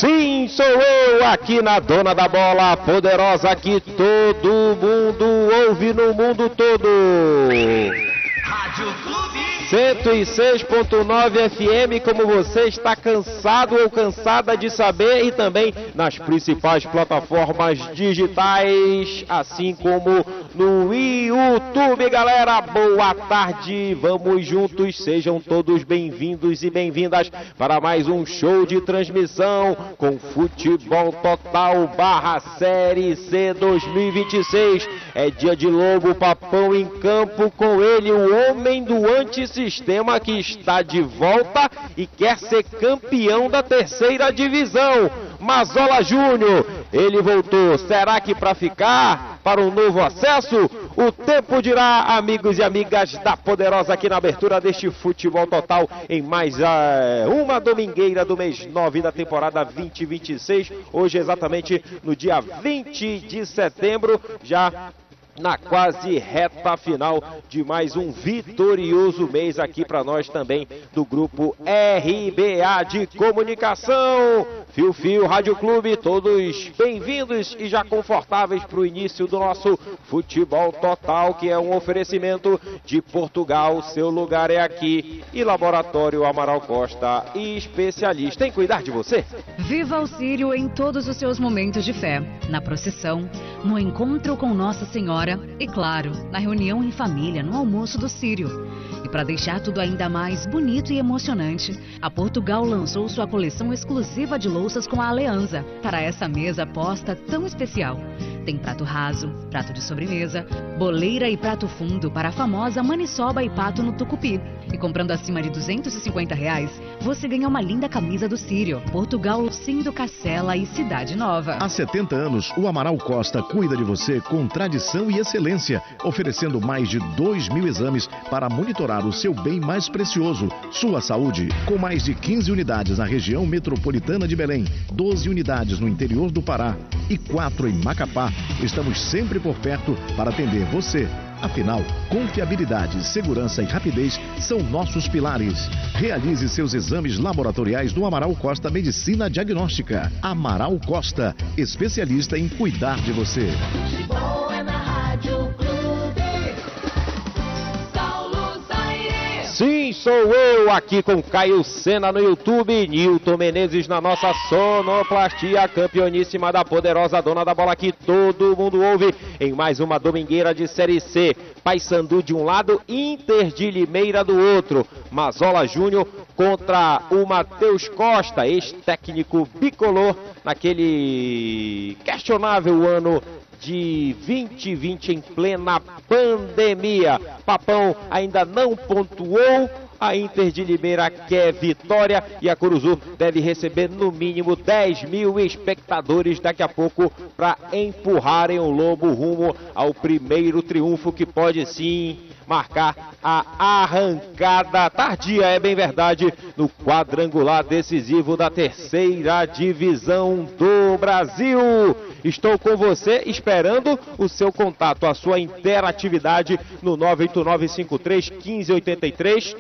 Sim, sou eu aqui na Dona da Bola Poderosa, que todo mundo ouve no mundo todo. Rádio Clube 106.9 FM, como você está cansado ou cansada de saber, e também nas principais plataformas digitais, assim como no YouTube. Galera, boa tarde, vamos juntos, sejam todos bem-vindos e bem-vindas para mais um show de transmissão com Futebol Total / Série C 2026. É dia de Lobo Papão em campo, com ele, o homem do antissistema, que está de volta e quer ser campeão da terceira divisão, Mazola Júnior. Ele voltou, será que para ficar? Para um novo acesso? O tempo dirá, amigos e amigas da Poderosa, aqui na abertura deste Futebol Total, em mais uma domingueira do mês 9 da temporada 2026. Hoje, exatamente no dia 20 de setembro, já na quase reta final de mais um vitorioso mês aqui para nós também do grupo RBA de Comunicação. Fio Rádio Clube, todos bem-vindos e já confortáveis para o início do nosso Futebol Total, que é um oferecimento de Portugal, seu lugar é aqui, e Laboratório Amaral Costa, especialista em cuidar de você. Viva o Círio em todos os seus momentos de fé, na procissão, no encontro com Nossa Senhora e, claro, na reunião em família, no almoço do Círio. E para deixar tudo ainda mais bonito e emocionante, a Portugal lançou sua coleção exclusiva de louças com a Aliança para essa mesa posta tão especial. Tem prato raso, prato de sobremesa, boleira e prato fundo para a famosa maniçoba e pato no tucupi. E comprando acima de R$250, você ganha uma linda camisa do Círio. Portugal, Cindo Cacela e Cidade Nova. Há 70 anos, o Amaral Costa cuida de você com tradição e excelência, oferecendo mais de 2.000 exames para monitorar o seu bem mais precioso, sua saúde. Com mais de 15 unidades na região metropolitana de Belém, 12 unidades no interior do Pará e 4 em Macapá, estamos sempre por perto para atender você. Afinal, confiabilidade, segurança e rapidez são nossos pilares. Realize seus exames laboratoriais no Amaral Costa Medicina Diagnóstica. Amaral Costa, especialista em cuidar de você. Futebol é na Rádio Clube. Saulo Zaire. Sim, sou eu aqui com Caio Sena no YouTube, Nilton Menezes na nossa sonoplastia, campeoníssima da Poderosa Dona da Bola, que todo mundo ouve em mais uma domingueira de Série C. Paysandu de um lado, Inter de Limeira do outro. Mazola Júnior contra o Matheus Costa, ex-técnico bicolor, naquele questionável ano de 2020 em plena pandemia. Papão ainda não pontuou. A Inter de Limeira quer vitória e a Curuzu deve receber no mínimo 10.000 espectadores daqui a pouco para empurrarem o Lobo rumo ao primeiro triunfo, que pode sim marcar a arrancada tardia, é bem verdade, no quadrangular decisivo da terceira divisão do Brasil. Estou com você esperando o seu contato, a sua interatividade no 98953-1583,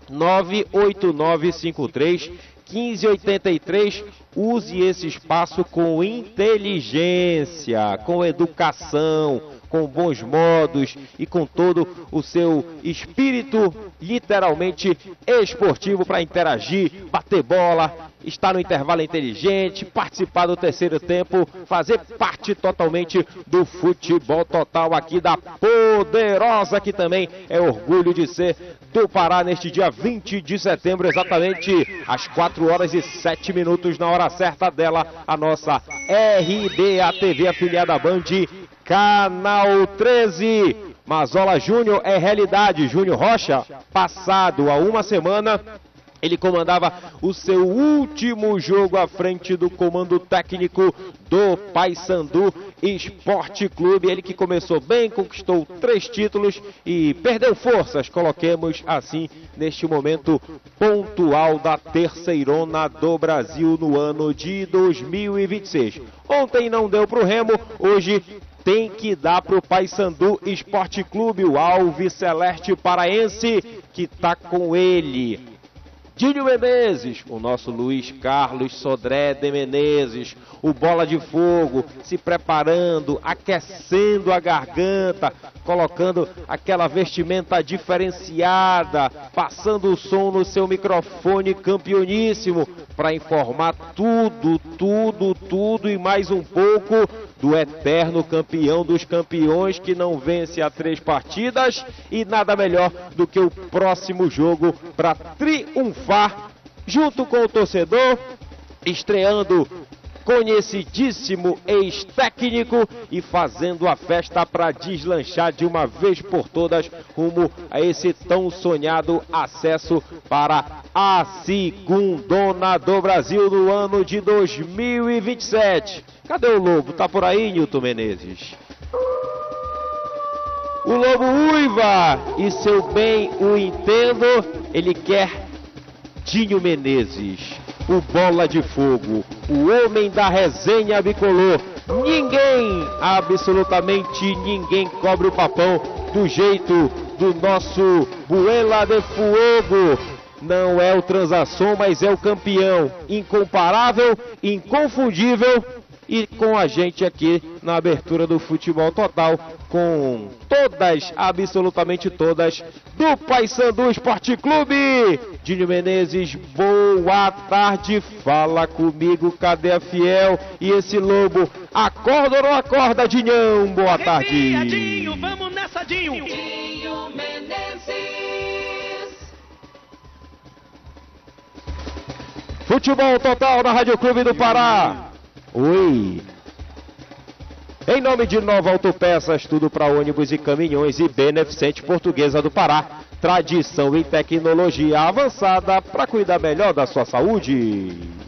98953-1583. Use esse espaço com inteligência, com educação, com bons modos e com todo o seu espírito literalmente esportivo para interagir, bater bola, estar no intervalo inteligente, participar do terceiro tempo, fazer parte totalmente do Futebol Total aqui da Poderosa, que também é orgulho de ser do Pará neste dia 20 de setembro, exatamente às 4h07 na hora certa dela, a nossa RBA TV afiliada à Band, Canal 13. Mazola Júnior é realidade. Júnior Rocha, passado há uma semana, ele comandava o seu último jogo à frente do comando técnico do Paysandu Esporte Clube. Ele que começou bem, conquistou 3 títulos e perdeu forças, coloquemos assim, neste momento pontual da terceirona do Brasil no ano de 2026. Ontem não deu para o Remo, hoje tem que dar para o Paysandu Esporte Clube, o Alves Celeste Paraense, que está com ele. Dinho Menezes, o nosso Luiz Carlos Sodré de Menezes, o Bola de Fogo, se preparando, aquecendo a garganta, colocando aquela vestimenta diferenciada, passando o som no seu microfone campeoníssimo, para informar tudo e mais um pouco do eterno campeão dos campeões que não vence há 3 partidas e nada melhor do que o próximo jogo para triunfar junto com o torcedor, estreando conhecidíssimo ex-técnico e fazendo a festa para deslanchar de uma vez por todas rumo a esse tão sonhado acesso para a segundona do Brasil no ano de 2027. Cadê o Lobo? Tá por aí, Nilton Menezes? O Lobo uiva e seu bem o entendo, ele quer Dinho Menezes, o Bola de Fogo, o homem da resenha bicolor. Ninguém, absolutamente ninguém cobre o papão do jeito do nosso Buela de Fogo. Não é o Transação, mas é o campeão, incomparável, inconfundível. E com a gente aqui na abertura do Futebol Total, com todas, absolutamente todas, do Paysandu Esporte Clube. Dinho Menezes, boa tarde, fala comigo, cadê a Fiel? E esse Lobo, acorda ou não acorda, Dinhão? Boa tarde. Arrepia, Dinho, vamos nessa, Dinho. Dinho Menezes. Futebol Total na Rádio Clube do Pará. Oi! Em nome de Nova Autopeças, tudo para ônibus e caminhões, e Beneficente Portuguesa do Pará, tradição em tecnologia avançada para cuidar melhor da sua saúde.